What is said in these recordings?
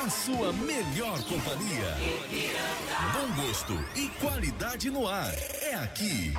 a sua melhor companhia. Bom gosto e qualidade no ar. É aqui,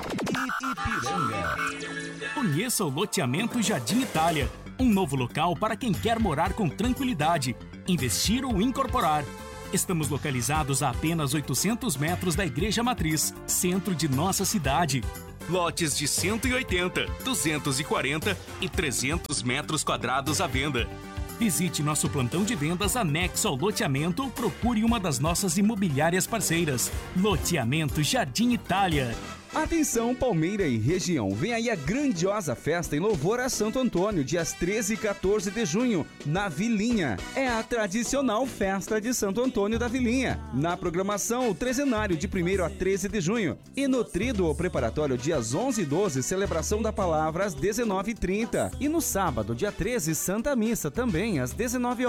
Ipiranga. Conheça o loteamento Jardim Itália. Um novo local para quem quer morar com tranquilidade, investir ou incorporar. Estamos localizados a apenas 800 metros da Igreja Matriz, centro de nossa cidade. Lotes de 180, 240 e 300 metros quadrados à venda. Visite nosso plantão de vendas anexo ao loteamento ou procure uma das nossas imobiliárias parceiras. Loteamento Jardim Itália. Atenção, Palmeira e região, vem aí a grandiosa festa em louvor a Santo Antônio, dias 13 e 14 de junho, na Vilinha. É a tradicional festa de Santo Antônio da Vilinha. Na programação, o trezenário de 1º a 13 de junho. E no tríduo preparatório, dias 11 e 12, celebração da palavra às 19h30. E no sábado, dia 13, Santa Missa, também às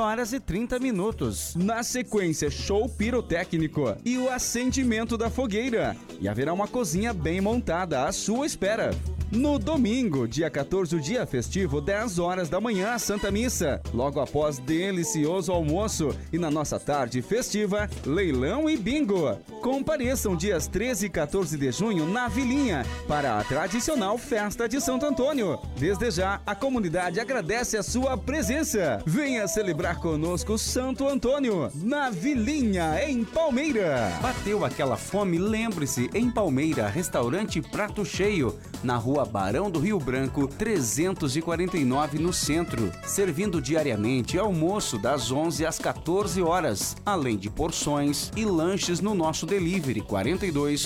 19h30. Na sequência, show pirotécnico e o acendimento da fogueira. E haverá uma cozinha bem montada à sua espera. No domingo, dia 14, o dia festivo, 10 horas da manhã, a Santa Missa. Logo após delicioso almoço e na nossa tarde festiva, leilão e bingo. Compareçam dias 13 e 14 de junho na Vilinha para a tradicional festa de Santo Antônio. Desde já, a comunidade agradece a sua presença. Venha celebrar conosco Santo Antônio, na Vilinha, em Palmeira. Bateu aquela fome? Lembre-se, em Palmeira, restaurante Prato Cheio, na rua Barão do Rio Branco, 349 no centro, servindo diariamente almoço das 11 às 14 horas, além de porções e lanches no nosso delivery 42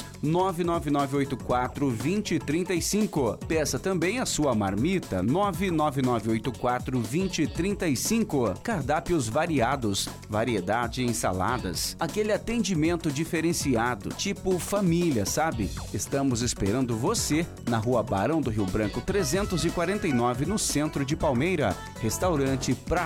99984 2035. Peça também a sua marmita 99984 2035. Cardápios variados, variedade em ensaladas, aquele atendimento diferenciado, tipo família, sabe? Estamos esperando você na rua Barão do Rio Branco 349 no centro de Palmeira. Restaurante Prato